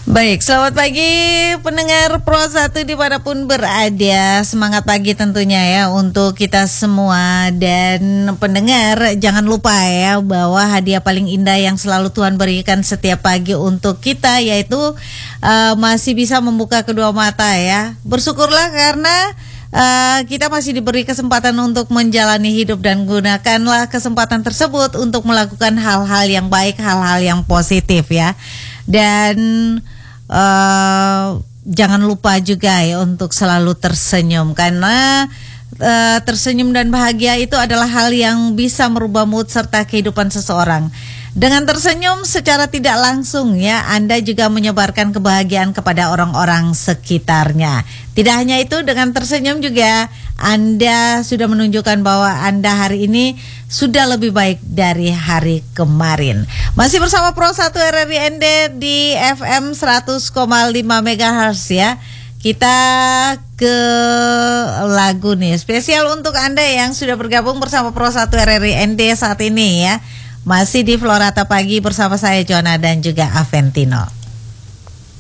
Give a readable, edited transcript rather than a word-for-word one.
Baik, selamat pagi pendengar Pro 1 dimanapun berada. Semangat pagi tentunya ya untuk kita semua. Dan pendengar jangan lupa ya bahwa hadiah paling indah yang selalu Tuhan berikan setiap pagi untuk kita yaitu masih bisa membuka kedua mata ya. Bersyukurlah karena kita masih diberi kesempatan untuk menjalani hidup dan gunakanlah kesempatan tersebut untuk melakukan hal-hal yang baik, hal-hal yang positif ya. Dan jangan lupa juga ya untuk selalu tersenyum karena tersenyum dan bahagia itu adalah hal yang bisa merubah mood serta kehidupan seseorang. Dengan tersenyum secara tidak langsung ya, Anda juga menyebarkan kebahagiaan kepada orang-orang sekitarnya. Tidak hanya itu, dengan tersenyum juga Anda sudah menunjukkan bahwa Anda hari ini sudah lebih baik dari hari kemarin. Masih bersama Pro 1 RRI ND di FM 100,5 MHz ya. Kita ke lagu nih spesial untuk Anda yang sudah bergabung bersama Pro 1 RRI ND saat ini ya. Masih di Florata Pagi bersama saya Jona dan juga Aventino.